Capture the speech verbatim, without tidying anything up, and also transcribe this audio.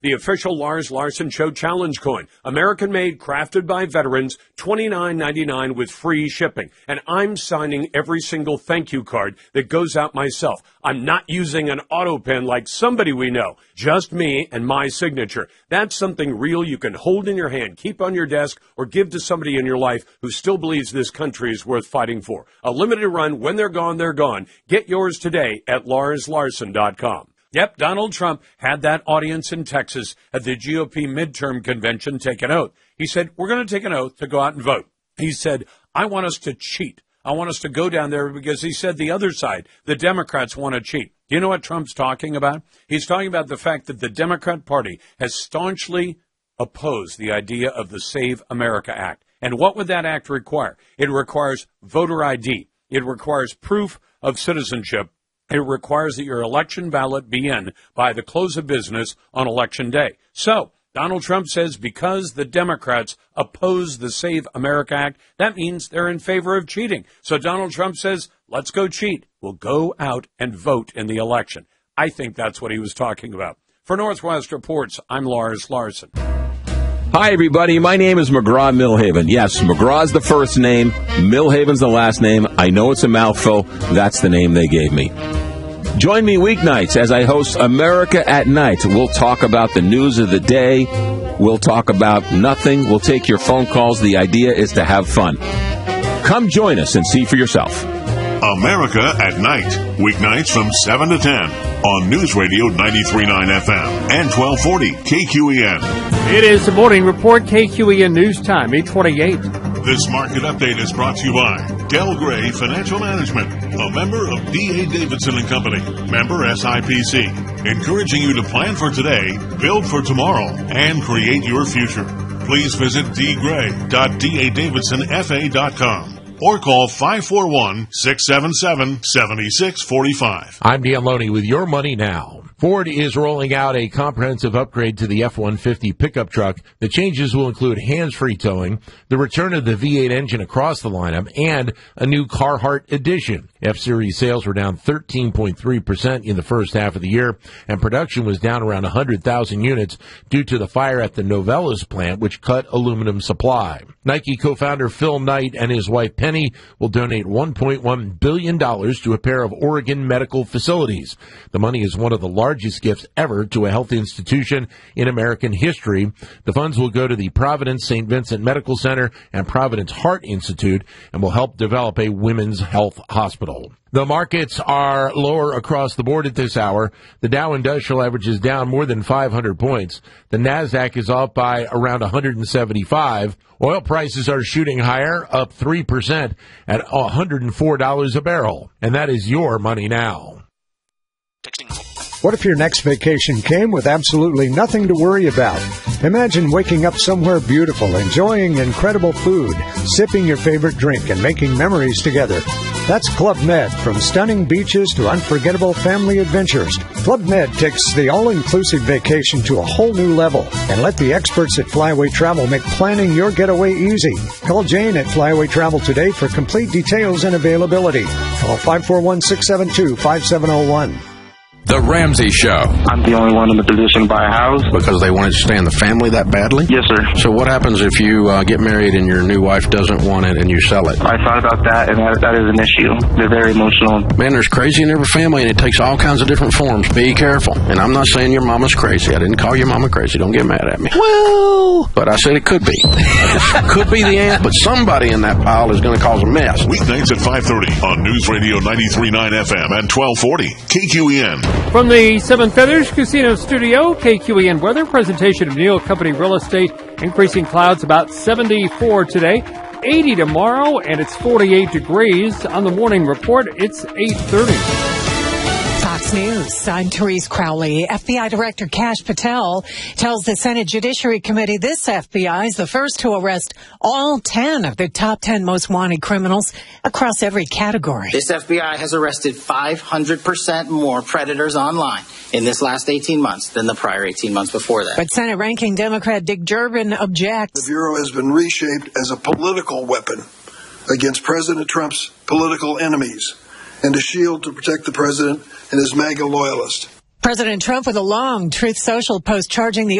The official Lars Larson Show Challenge coin. American-made, crafted by veterans, twenty-nine ninety-nine with free shipping. And I'm signing every single thank you card that goes out myself. I'm not using an auto pen like somebody we know. Just me and my signature. That's something real you can hold in your hand, keep on your desk, or give to somebody in your life who still believes this country is worth fighting for. A limited run. When they're gone, they're gone. Get yours today at lars larson dot com. Yep, Donald Trump had that audience in Texas at the G O P midterm convention take an oath. He said, we're going to take an oath to go out and vote. He said, I want us to cheat. I want us to go down there because he said the other side, the Democrats, want to cheat. Do you know what Trump's talking about? He's talking about the fact that the Democrat Party has staunchly opposed the idea of the Save America Act. And what would that act require? It requires voter I D. It requires proof of citizenship. It requires that your election ballot be in by the close of business on Election Day. So Donald Trump says because the Democrats oppose the Save America Act, that means they're in favor of cheating. So Donald Trump says, let's go cheat. We'll go out and vote in the election. I think that's what he was talking about. For Northwest Reports, I'm Lars Larson. Hi, everybody. My name is McGraw Millhaven. Yes, McGraw's the first name. Millhaven's the last name. I know it's a mouthful. That's the name they gave me. Join me weeknights as I host America at Night. We'll talk about the news of the day. We'll talk about nothing. We'll take your phone calls. The idea is to have fun. Come join us and see for yourself. America at Night, weeknights from seven to ten on News Radio ninety-three point nine F M and twelve forty K Q E N. It is the Morning Report, K Q E N News Time, eight twenty-eight. This market update is brought to you by Del Gray Financial Management, a member of D A. Davidson and Company, member S I P C, encouraging you to plan for today, build for tomorrow, and create your future. Please visit d gray dot d a davidson f a dot com. Or call five four one, six seven seven, seven six four five. I'm Dan Loney with Your Money Now. Ford is rolling out a comprehensive upgrade to the F one fifty pickup truck. The changes will include hands-free towing, the return of the V eight engine across the lineup, and a new Carhartt edition. F-Series sales were down thirteen point three percent in the first half of the year, and production was down around one hundred thousand units due to the fire at the Novelis plant, which cut aluminum supply. Nike co-founder Phil Knight and his wife Penny will donate one point one billion dollars to a pair of Oregon medical facilities. The money is one of the largest gifts ever to a health institution in American history. The funds will go to the Providence Saint Vincent Medical Center and Providence Heart Institute and will help develop a women's health hospital. The markets are lower across the board at this hour. The Dow Industrial Average is down more than five hundred points. The NASDAQ is off by around one hundred seventy-five. Oil prices are shooting higher, up three percent at one hundred four dollars a barrel. And that is Your Money Now. What if your next vacation came with absolutely nothing to worry about? Imagine waking up somewhere beautiful, enjoying incredible food, sipping your favorite drink, and making memories together. That's Club Med. From stunning beaches to unforgettable family adventures, Club Med takes the all-inclusive vacation to a whole new level. And let the experts at Flyaway Travel make planning your getaway easy. Call Jane at Flyaway Travel today for complete details and availability. Call five four one, six seven two, five seven zero one. The Ramsey Show. I'm the only one in the position to buy a house. Because they wanted to stay in the family that badly? Yes, sir. So what happens if you uh, get married and your new wife doesn't want it and you sell it? I thought about that, and that, that is an issue. They're very emotional. Man, there's crazy in every family, and it takes all kinds of different forms. Be careful. And I'm not saying your mama's crazy. I didn't call your mama crazy. Don't get mad at me. Well, but I said it could be. Could be the aunt, but somebody in that pile is going to cause a mess. Weeknights at five thirty on News Radio ninety-three point nine F M and twelve forty K Q E N. From the Seven Feathers Casino Studio, K Q E N weather presentation of Neal Company Real Estate. Increasing clouds about seventy-four today, eighty tomorrow, and it's forty-eight degrees. On the Morning Report, it's eight thirty. Fox News. I'm Therese Crowley. F B I Director Kash Patel tells the Senate Judiciary Committee this F B I is the first to arrest all ten of the top ten most wanted criminals across every category. This F B I has arrested five hundred percent more predators online in this last eighteen months than the prior eighteen months before that. But Senate Ranking Democrat Dick Durbin objects. The Bureau has been reshaped as a political weapon against President Trump's political enemies and a shield to protect the president and his MAGA loyalists. President Trump with a long Truth Social post charging the